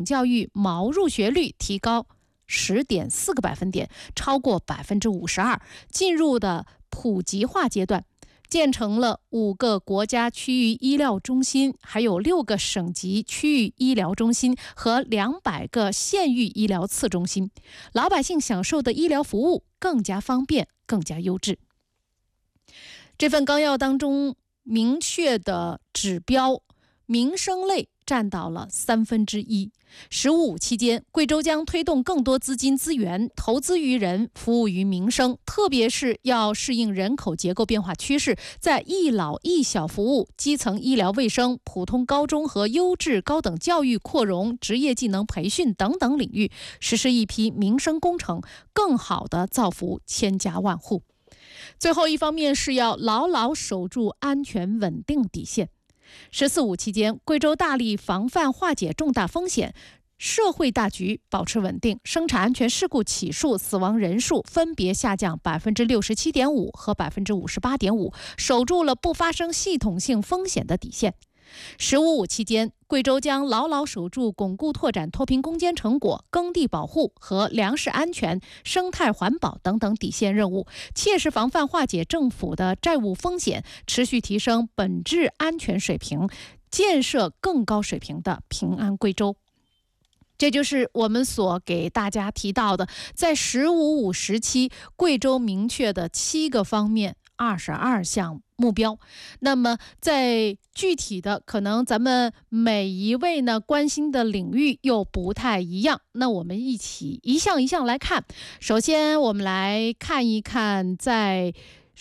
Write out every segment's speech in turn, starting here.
等教育毛入学率提高10.4个百分点，超过52%，进入的普及化阶段。建成了5个国家区域医疗中心，还有6个省级区域医疗中心和200个县域医疗次中心，老百姓享受的医疗服务更加方便、更加优质。这份纲要当中明确的指标，民生类占到了1/3。15.5期间，贵州将推动更多资金资源投资于人，服务于民生，特别是要适应人口结构变化趋势，在一老一小服务、基层医疗卫生、普通高中和优质高等教育扩容、职业技能培训等等领域，实施一批民生工程，更好地造福千家万户。最后一方面是要牢牢守住安全稳定底线。14.5期间，贵州大力防范化解重大风险，社会大局保持稳定，生产安全事故起诉、死亡人数分别下降67.5%和58.5%，守住了不发生系统性风险的底线。15.5期间，贵州将牢牢守住巩固拓展脱贫攻坚成果、耕地保护和粮食安全、生态环保等等底线任务，切实防范化解政府的债务风险，持续提升本质安全水平，建设更高水平的平安贵州。这就是我们所给大家提到的，在15.5时期，贵州明确的7个方面，22项目标。那么在具体的，可能咱们每一位呢关心的领域又不太一样，那我们一起一项一项来看。首先我们来看一看，在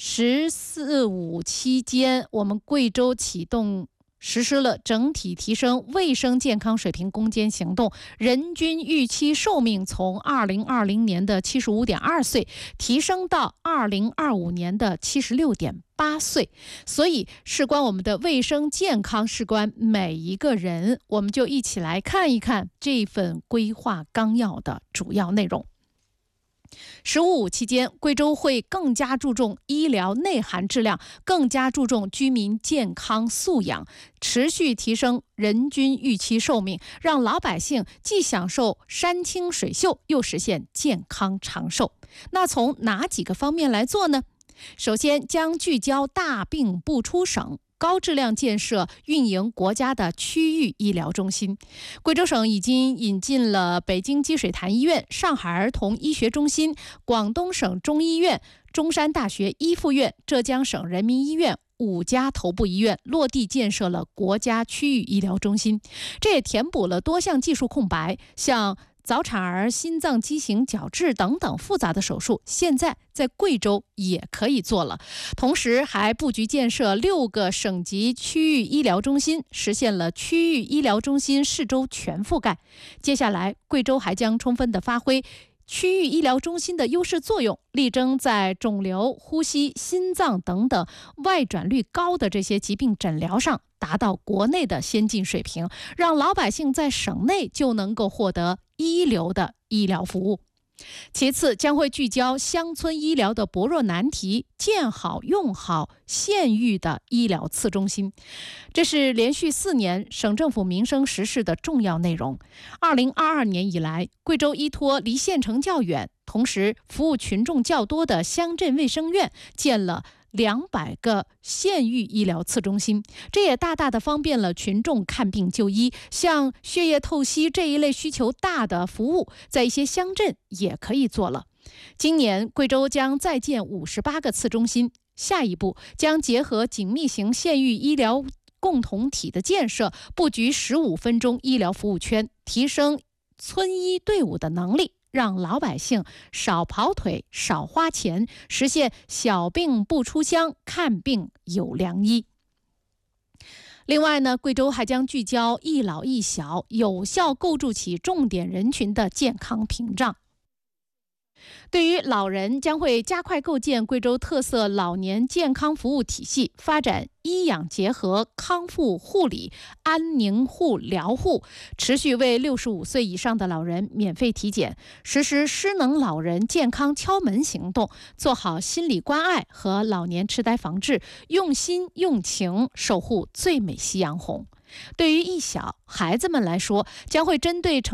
14.5期间，我们贵州实施了整体提升卫生健康水平攻坚行动，人均预期寿命从2020年的75.2岁提升到2025年的76.8岁。所以事关我们的卫生健康，事关每一个人，我们就一起来看一看这份规划纲要的主要内容。15.5期间，贵州会更加注重医疗内涵质量，更加注重居民健康素养，持续提升人均预期寿命，让老百姓既享受山清水秀，又实现健康长寿。那从哪几个方面来做呢？首先，将聚焦大病不出省，高质量建设运营国家的区域医疗中心。贵州省已经引进了北京积水潭医院、上海儿童医学中心、广东省中医院、中山大学医附院、浙江省人民医院5家头部医院，落地建设了国家区域医疗中心。这也填补了多项技术空白，像早产儿心脏畸形矫治等等复杂的手术，现在在贵州也可以做了。同时还布局建设6个省级区域医疗中心，实现了区域医疗中心市州全覆盖。接下来，贵州还将充分地发挥区域医疗中心的优势作用，力争在肿瘤、呼吸、心脏等等外转率高的这些疾病诊疗上达到国内的先进水平，让老百姓在省内就能够获得一流的医疗服务。其次，将会聚焦乡村医疗的薄弱难题，建好用好县域的医疗次中心。这是连续4年省政府民生实事的重要内容。2022年以来，贵州依托离县城较远，同时服务群众较多的乡镇卫生院，建了200个县域医疗次中心，这也大大的方便了群众看病就医。像血液透析这一类需求大的服务，在一些乡镇也可以做了。今年贵州将再建58个次中心，下一步将结合紧密型县域医疗共同体的建设，布局15分钟医疗服务圈，提升村医队伍的能力，让老百姓少跑腿、少花钱，实现小病不出乡，看病有良医。另外呢，贵州还将聚焦一老一小，有效构筑起重点人群的健康屏障。对于老人，将会加快构建贵州特色老年健康服务体系，发展医养结合、康复护理、安宁护疗护，持续为65岁以上的老人免费体检，实施失能老人健康敲门行动，做好心理关爱和老年痴呆防治，用心用情守护最美夕阳红。对于一小孩子们来说，将会针对